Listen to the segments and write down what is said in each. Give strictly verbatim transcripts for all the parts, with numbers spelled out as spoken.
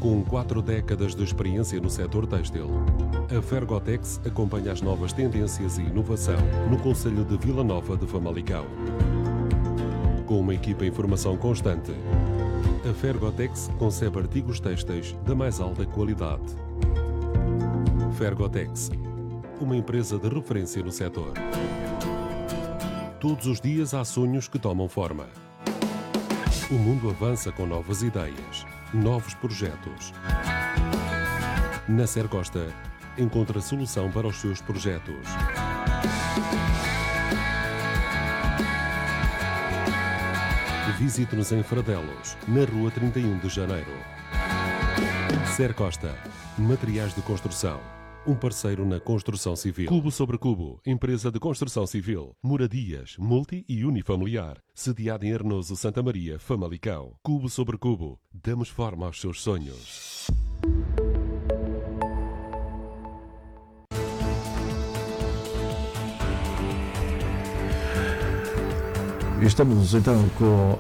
Com quatro décadas de experiência no setor têxtil, a Fergotex acompanha as novas tendências e inovação no concelho de Vila Nova de Famalicão. Com uma equipa em formação constante, a Fergotex concebe artigos têxteis da mais alta qualidade. Fergotex, uma empresa de referência no setor. Todos os dias há sonhos que tomam forma. O mundo avança com novas ideias, novos projetos. Na Sercosta, encontra solução para os seus projetos. Visite-nos em Fradelos, na rua trinta e um de Janeiro. Sercosta, materiais de construção. Um parceiro na construção civil. Cubo sobre Cubo, empresa de construção civil, moradias, multi e unifamiliar, sediada em Arnoso, Santa Maria, Famalicão. Cubo sobre Cubo, damos forma aos seus sonhos. Estamos então com uh,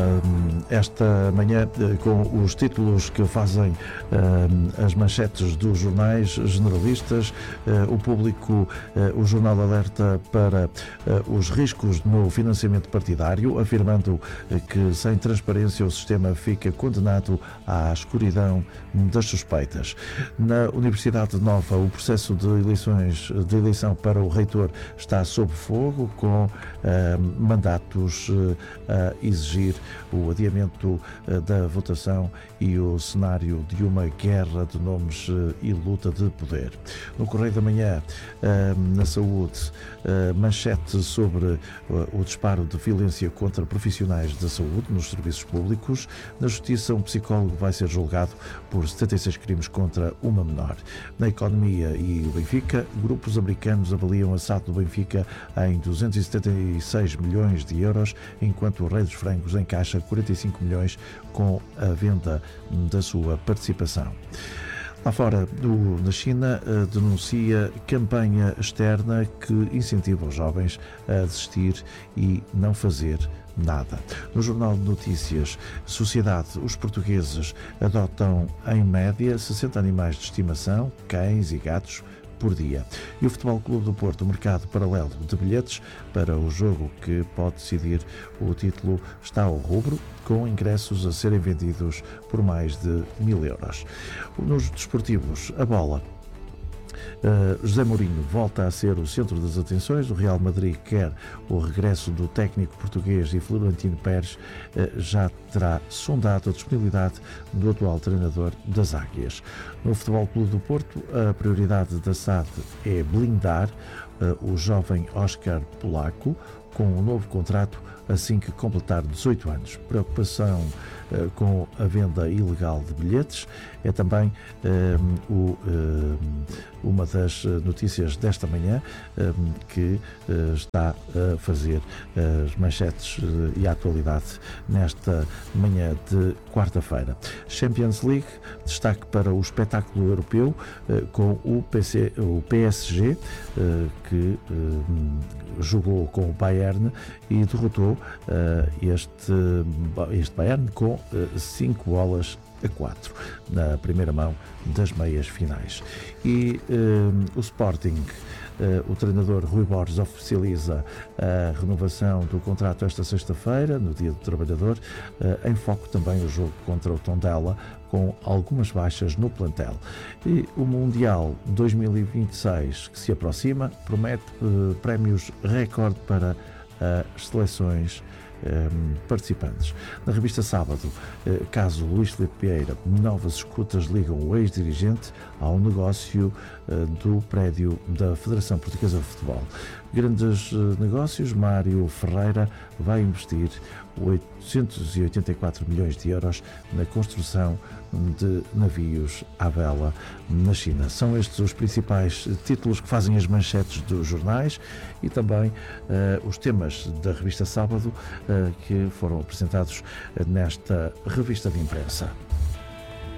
esta manhã uh, com os títulos que fazem uh, as manchetes dos jornais generalistas. Uh, o Público, uh, o jornal alerta para uh, os riscos no financiamento partidário, afirmando uh, que sem transparência o sistema fica condenado à escuridão das suspeitas. Na Universidade Nova, o processo de eleições de eleição para o reitor está sob fogo, com uh, mandatos a exigir o adiamento da votação e o cenário de uma guerra de nomes e luta de poder. No Correio da Manhã, na saúde, manchete sobre o disparo de violência contra profissionais da saúde nos serviços públicos. Na Justiça, um psicólogo vai ser julgado por setenta e seis crimes contra uma menor. Na Economia e o Benfica, grupos americanos avaliam a S A D do Benfica em duzentos e setenta e seis milhões de euros, enquanto o Rei dos Frangos encaixa quarenta e cinco milhões com a venda da sua participação. Lá fora, do, na China, uh, denuncia campanha externa que incentiva os jovens a desistir e não fazer nada. No Jornal de Notícias, Sociedade, os portugueses adotam em média sessenta animais de estimação, cães e gatos, por dia. E o Futebol Clube do Porto, o mercado paralelo de bilhetes para o jogo que pode decidir o título está ao rubro, com ingressos a serem vendidos por mais de mil euros. Nos desportivos, a bola. Uh, José Mourinho volta a ser o centro das atenções. O Real Madrid quer o regresso do técnico português e Florentino Pérez uh, já terá sondado a disponibilidade do atual treinador das Águias. No Futebol Clube do Porto, a prioridade da S A D é blindar uh, o jovem Óscar Polaco com um novo contrato assim que completar dezoito anos. Preocupação uh, com a venda ilegal de bilhetes é também um, o, um, uma das notícias desta manhã, um, que uh, está a fazer as manchetes uh, e a atualidade nesta manhã de quarta-feira. Champions League, destaque para o espetáculo europeu uh, com o, P C, o P S G, uh, que uh, jogou com o Bayern e derrotou uh, este, este Bayern com cinco bolas a quatro na primeira mão das meias finais. E uh, o Sporting, uh, o treinador Rui Borges oficializa a renovação do contrato esta sexta-feira, no Dia do Trabalhador. Uh, em foco também o jogo contra o Tondela, com algumas baixas no plantel. E o Mundial dois mil e vinte e seis, que se aproxima, promete uh, prémios recorde para uh, as seleções Um, participantes. Na revista Sábado, uh, caso Luís Filipe Vieira, novas escutas ligam o ex-dirigente ao negócio uh, do prédio da Federação Portuguesa de Futebol. Grandes uh, negócios, Mário Ferreira vai investir oitocentos e oitenta e quatro milhões de euros na construção de navios à vela na China. São estes os principais títulos que fazem as manchetes dos jornais e também uh, os temas da revista Sábado uh, que foram apresentados nesta revista de imprensa.